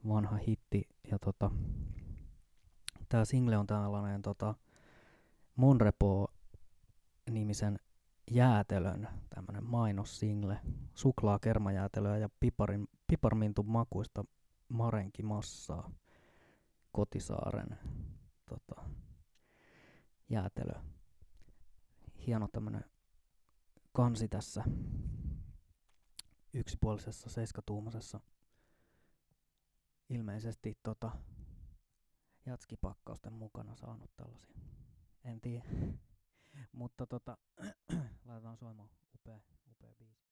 vanha hitti. Ja tää single on tällainen Monrepo-nimisen jäätelön tämmönen mainossingle. Suklaakermajäätelöä ja piparmintun makuista marenkimassaa. Kotisaaren jäätelö. Hieno tämmönen kansi tässä yksipuolisessa 7-tuumaisessa. Ilmeisesti jatskipakkausten mukana saanut tällaisia. En tiedä. Mutta laitetaan soimaan upea biisi.